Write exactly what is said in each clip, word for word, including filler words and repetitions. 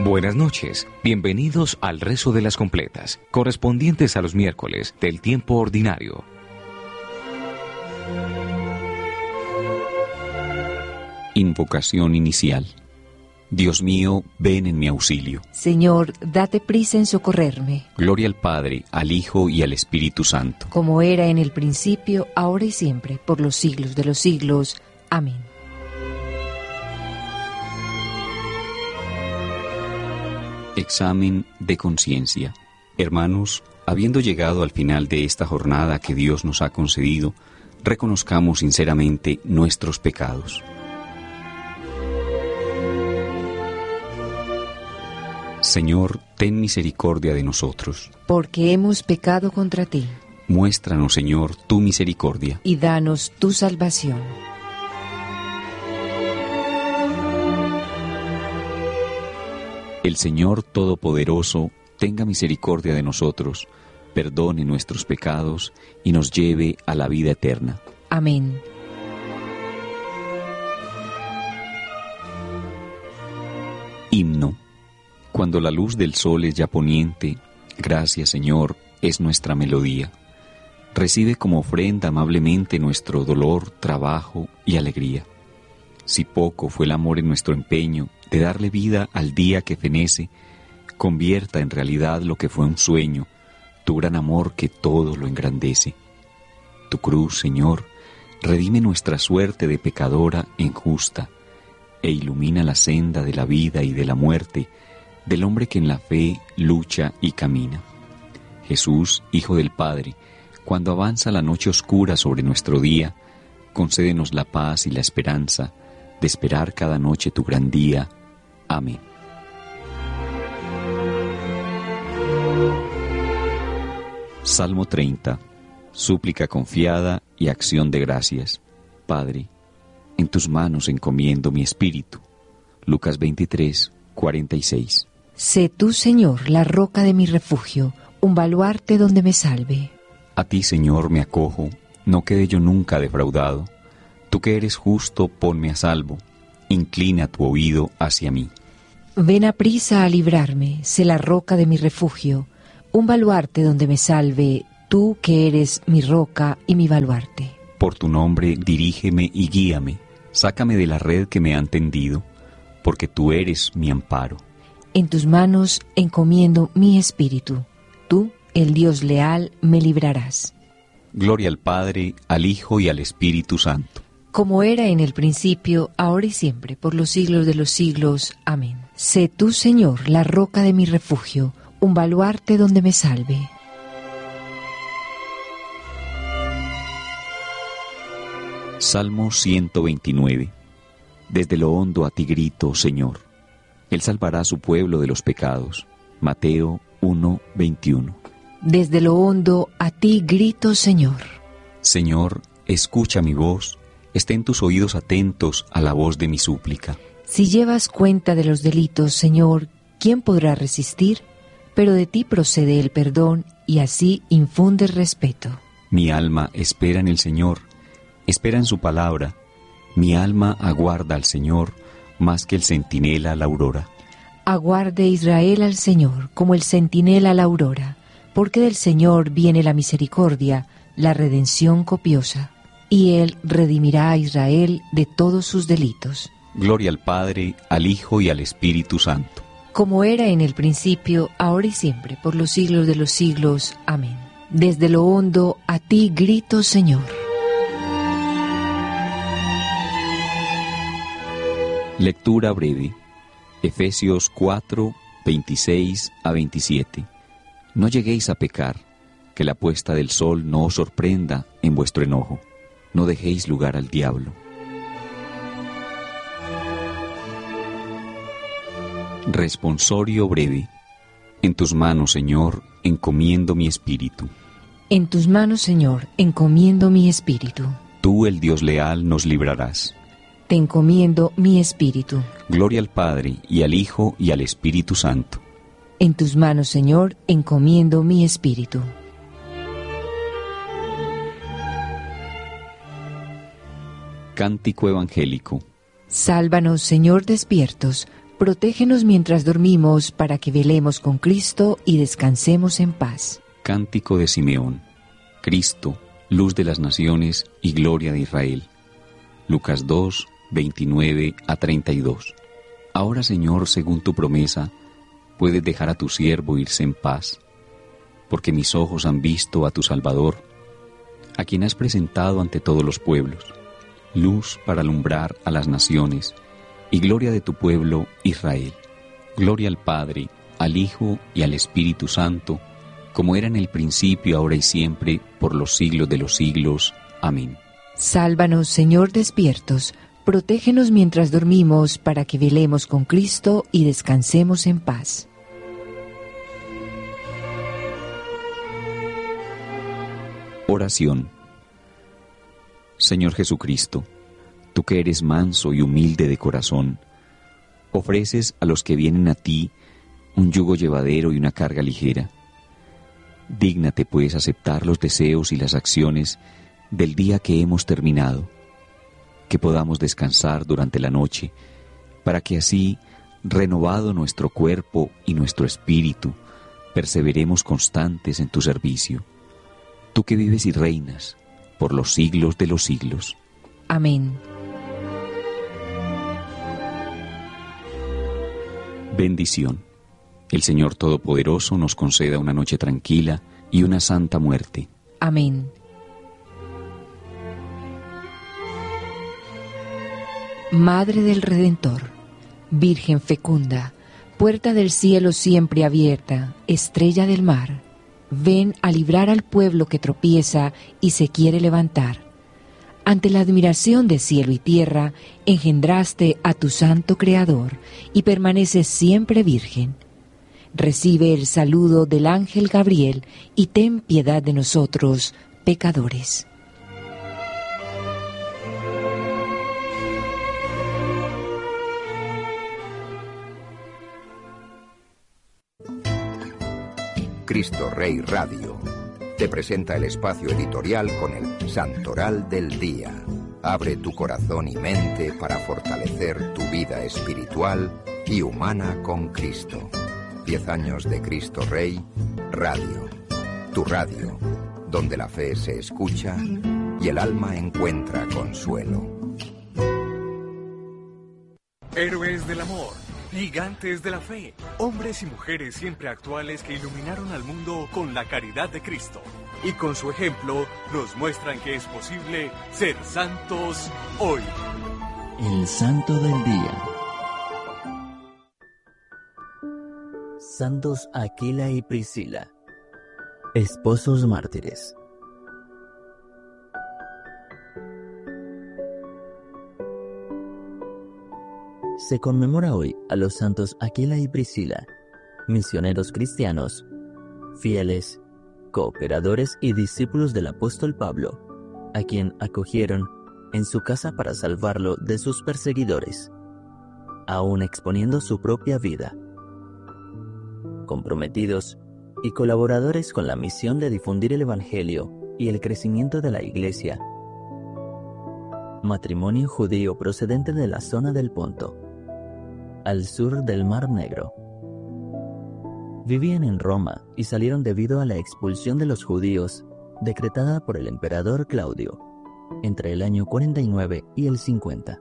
Buenas noches, bienvenidos al rezo de las completas, correspondientes a los miércoles del tiempo ordinario. Invocación inicial. Dios mío, ven en mi auxilio. Señor, date prisa en socorrerme. Gloria al Padre, al Hijo y al Espíritu Santo. Como era en el principio, ahora y siempre, por los siglos de los siglos. Amén. Examen de conciencia. Hermanos, habiendo llegado al final de esta jornada que Dios nos ha concedido, reconozcamos sinceramente nuestros pecados. Señor, ten misericordia de nosotros. Porque hemos pecado contra ti. Muéstranos, Señor, tu misericordia. Y danos tu salvación. El Señor Todopoderoso tenga misericordia de nosotros, perdone nuestros pecados y nos lleve a la vida eterna. Amén. Himno. Cuando la luz del sol es ya poniente, gracias, Señor, es nuestra melodía. Recibe como ofrenda amablemente nuestro dolor, trabajo y alegría. Si poco fue el amor en nuestro empeño de darle vida al día que fenece, convierta en realidad lo que fue un sueño, tu gran amor que todo lo engrandece. Tu cruz, Señor, redime nuestra suerte de pecadora injusta, e ilumina la senda de la vida y de la muerte, del hombre que en la fe lucha y camina. Jesús, Hijo del Padre, cuando avanza la noche oscura sobre nuestro día, concédenos la paz y la esperanza de esperar cada noche tu gran día. Amén. Salmo treinta. Súplica confiada y acción de gracias. Padre, en tus manos encomiendo mi espíritu. Lucas veintitrés, cuarenta y seis. Sé tú, Señor, la roca de mi refugio, un baluarte donde me salve. A ti, Señor, me acojo, no quede yo nunca defraudado. Tú que eres justo, ponme a salvo, inclina tu oído hacia mí. Ven aprisa a librarme, sé la roca de mi refugio, un baluarte donde me salve, tú que eres mi roca y mi baluarte. Por tu nombre dirígeme y guíame, sácame de la red que me han tendido, porque tú eres mi amparo. En tus manos encomiendo mi espíritu. Tú, el Dios leal, me librarás. Gloria al Padre, al Hijo y al Espíritu Santo. Como era en el principio, ahora y siempre, por los siglos de los siglos. Amén. Sé tú, Señor, la roca de mi refugio, un baluarte donde me salve. Salmo ciento veintinueve. Desde lo hondo a ti grito, Señor. Él salvará a su pueblo de los pecados. Mateo uno, veintiuno. Desde lo hondo a ti grito, Señor. Señor, escucha mi voz, estén tus oídos atentos a la voz de mi súplica. Si llevas cuenta de los delitos, Señor, ¿quién podrá resistir? Pero de ti procede el perdón y así infundes respeto. Mi alma espera en el Señor, espera en su palabra. Mi alma aguarda al Señor más que el centinela a la aurora. Aguarde Israel al Señor como el centinela a la aurora, porque del Señor viene la misericordia, la redención copiosa, y Él redimirá a Israel de todos sus delitos. Gloria al Padre, al Hijo y al Espíritu Santo. Como era en el principio, ahora y siempre, por los siglos de los siglos. Amén. Desde lo hondo a ti grito, Señor. Lectura breve. Efesios cuatro, veintiséis a veintisiete. No lleguéis a pecar, que la puesta del sol no os sorprenda en vuestro enojo. No dejéis lugar al diablo. Responsorio breve. En tus manos, Señor, encomiendo mi espíritu. En tus manos, Señor, encomiendo mi espíritu. Tú, el Dios leal, nos librarás. Te encomiendo mi espíritu. Gloria al Padre, y al Hijo, y al Espíritu Santo. En tus manos, Señor, encomiendo mi espíritu. Cántico evangélico. Sálvanos, Señor, despiertos, protégenos mientras dormimos para que velemos con Cristo y descansemos en paz. Cántico de Simeón. Cristo, luz de las naciones y gloria de Israel. Lucas dos, veintinueve a treinta y dos. Ahora, Señor, según tu promesa, puedes dejar a tu siervo irse en paz, porque mis ojos han visto a tu Salvador, a quien has presentado ante todos los pueblos, luz para alumbrar a las naciones y gloria de tu pueblo Israel. Gloria al Padre, al Hijo y al Espíritu Santo, como era en el principio, ahora y siempre, por los siglos de los siglos. Amén. Sálvanos, Señor, despiertos, protégenos mientras dormimos para que velemos con Cristo y descansemos en paz. Oración. Señor Jesucristo, tú que eres manso y humilde de corazón, ofreces a los que vienen a ti un yugo llevadero y una carga ligera. Dígnate, pues, aceptar los deseos y las acciones del día que hemos terminado, que podamos descansar durante la noche, para que así, renovado nuestro cuerpo y nuestro espíritu, perseveremos constantes en tu servicio. Tú que vives y reinas por los siglos de los siglos. Amén. Bendición. El Señor Todopoderoso nos conceda una noche tranquila y una santa muerte. Amén. Madre del Redentor, Virgen fecunda, puerta del cielo siempre abierta, estrella del mar, ven a librar al pueblo que tropieza y se quiere levantar. Ante la admiración de cielo y tierra, engendraste a tu santo Creador y permaneces siempre virgen. Recibe el saludo del ángel Gabriel y ten piedad de nosotros, pecadores. Cristo Rey Radio te presenta el espacio editorial con el Santoral del Día. Abre tu corazón y mente para fortalecer tu vida espiritual y humana con Cristo. Diez años de Cristo Rey Radio. Tu radio, donde la fe se escucha y el alma encuentra consuelo. Héroes del amor, gigantes de la fe, hombres y mujeres siempre actuales que iluminaron al mundo con la caridad de Cristo y con su ejemplo nos muestran que es posible ser santos hoy. El Santo del Día. Santos Aquila y Priscila, esposos mártires. Se conmemora hoy a los santos Aquila y Priscila, misioneros cristianos, fieles, cooperadores y discípulos del apóstol Pablo, a quien acogieron en su casa para salvarlo de sus perseguidores, aún exponiendo su propia vida. Comprometidos y colaboradores con la misión de difundir el Evangelio y el crecimiento de la Iglesia. Matrimonio judío procedente de la zona del Ponto, al sur del Mar Negro. Vivían en Roma y salieron debido a la expulsión de los judíos decretada por el emperador Claudio entre el año cuarenta y nueve y el cincuenta.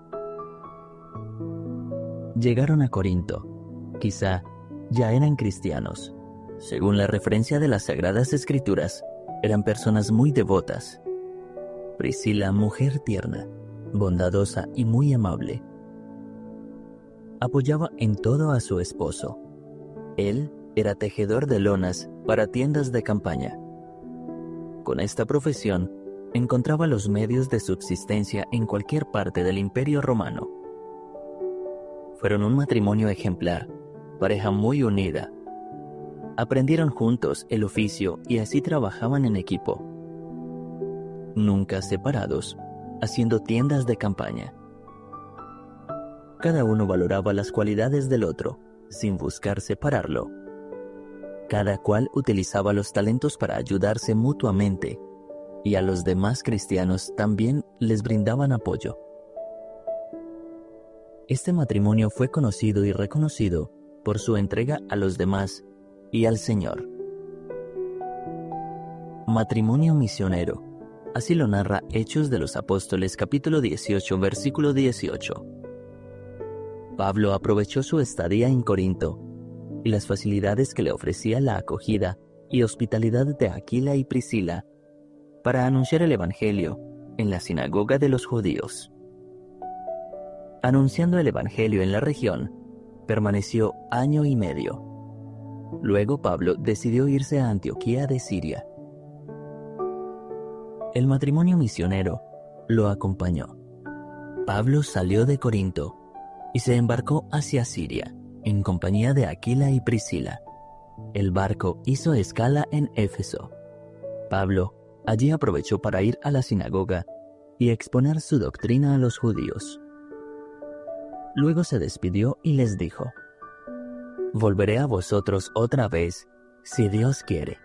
Llegaron a Corinto, quizá ya eran cristianos. Según la referencia de las Sagradas Escrituras, eran personas muy devotas. Priscila, mujer tierna, bondadosa y muy amable, apoyaba en todo a su esposo. Él era tejedor de lonas para tiendas de campaña. Con esta profesión, encontraba los medios de subsistencia en cualquier parte del Imperio Romano. Fueron un matrimonio ejemplar, pareja muy unida. Aprendieron juntos el oficio y así trabajaban en equipo. Nunca separados, haciendo tiendas de campaña. Cada uno valoraba las cualidades del otro, sin buscar separarlo. Cada cual utilizaba los talentos para ayudarse mutuamente, y a los demás cristianos también les brindaban apoyo. Este matrimonio fue conocido y reconocido por su entrega a los demás y al Señor. Matrimonio misionero. Así lo narra Hechos de los Apóstoles capítulo dieciocho, versículo dieciocho. Pablo aprovechó su estadía en Corinto y las facilidades que le ofrecía la acogida y hospitalidad de Aquila y Priscila para anunciar el Evangelio en la sinagoga de los judíos. Anunciando el Evangelio en la región, permaneció año y medio. Luego Pablo decidió irse a Antioquía de Siria. El matrimonio misionero lo acompañó. Pablo salió de Corinto y se embarcó hacia Siria, en compañía de Aquila y Priscila. El barco hizo escala en Éfeso. Pablo allí aprovechó para ir a la sinagoga y exponer su doctrina a los judíos. Luego se despidió y les dijo: «Volveré a vosotros otra vez, si Dios quiere».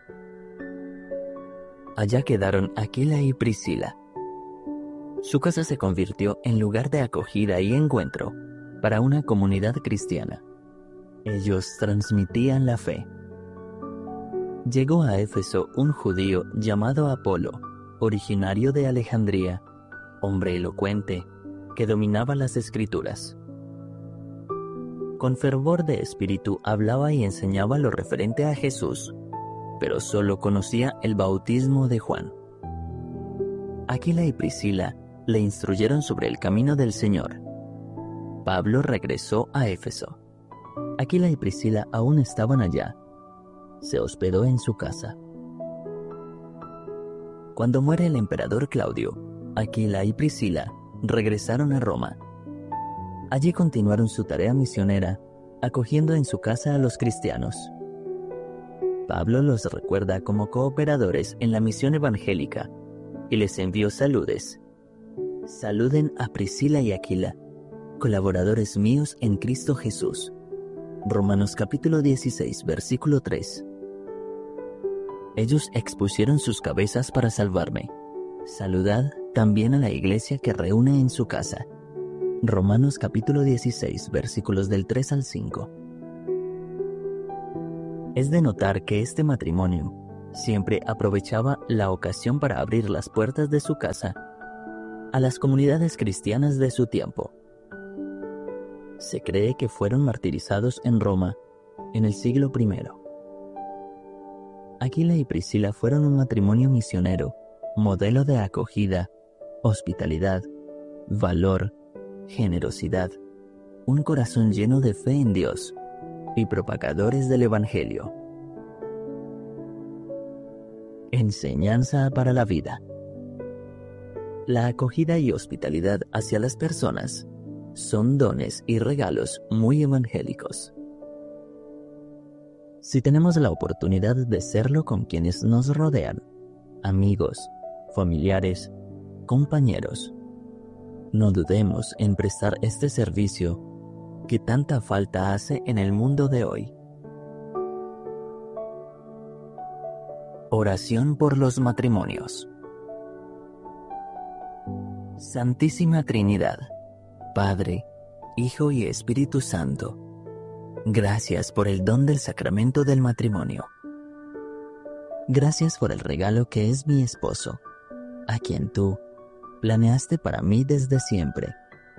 Allá quedaron Aquila y Priscila. Su casa se convirtió en lugar de acogida y encuentro para una comunidad cristiana. Ellos transmitían la fe. Llegó a Éfeso un judío llamado Apolo, originario de Alejandría, hombre elocuente que dominaba las Escrituras. Con fervor de espíritu hablaba y enseñaba lo referente a Jesús, pero solo conocía el bautismo de Juan. Aquila y Priscila le instruyeron sobre el camino del Señor. Pablo regresó a Éfeso. Aquila y Priscila aún estaban allá. Se hospedó en su casa. Cuando muere el emperador Claudio, Aquila y Priscila regresaron a Roma. Allí continuaron su tarea misionera, acogiendo en su casa a los cristianos. Pablo los recuerda como cooperadores en la misión evangélica y les envió saludes. Saluden a Priscila y Aquila, colaboradores míos en Cristo Jesús. Romanos capítulo dieciséis, versículo tres. Ellos expusieron sus cabezas para salvarme. Saludad también a la iglesia que reúne en su casa. Romanos capítulo dieciséis, versículos del tres al cinco. Es de notar que este matrimonio siempre aprovechaba la ocasión para abrir las puertas de su casa a las comunidades cristianas de su tiempo. Se cree que fueron martirizados en Roma en el siglo primero. Aquila y Priscila fueron un matrimonio misionero, modelo de acogida, hospitalidad, valor, generosidad, un corazón lleno de fe en Dios y propagadores del Evangelio. Enseñanza para la vida. La acogida y hospitalidad hacia las personas son dones y regalos muy evangélicos. Si tenemos la oportunidad de serlo con quienes nos rodean, amigos, familiares, compañeros, no dudemos en prestar este servicio que tanta falta hace en el mundo de hoy. Oración por los matrimonios. Santísima Trinidad, Padre, Hijo y Espíritu Santo, gracias por el don del sacramento del matrimonio. Gracias por el regalo que es mi esposo, a quien tú planeaste para mí desde siempre.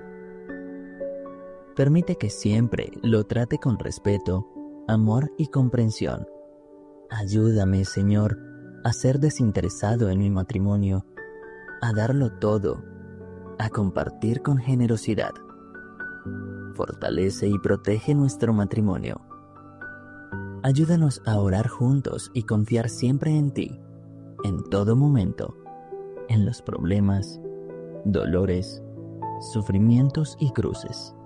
Permite que siempre lo trate con respeto, amor y comprensión. Ayúdame, Señor, a ser desinteresado en mi matrimonio, a darlo todo, a compartir con generosidad. Fortalece y protege nuestro matrimonio. Ayúdanos a orar juntos y confiar siempre en ti, en todo momento, en los problemas, dolores, sufrimientos y cruces.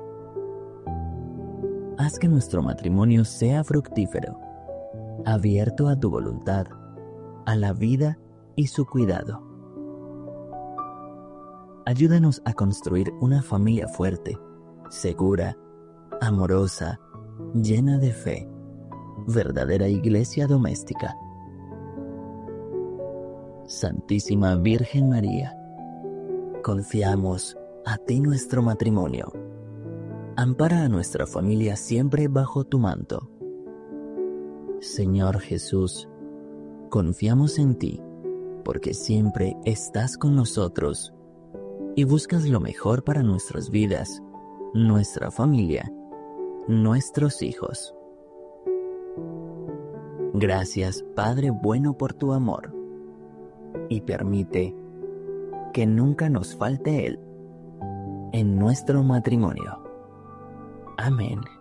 Haz que nuestro matrimonio sea fructífero, abierto a tu voluntad, a la vida y su cuidado. Ayúdanos a construir una familia fuerte, segura, amorosa, llena de fe, verdadera iglesia doméstica. Santísima Virgen María, confiamos a ti nuestro matrimonio, ampara a nuestra familia siempre bajo tu manto. Señor Jesús, confiamos en ti, porque siempre estás con nosotros y buscas lo mejor para nuestras vidas, nuestra familia, nuestros hijos. Gracias, Padre bueno, por tu amor, y permite que nunca nos falte Él en nuestro matrimonio. Amén.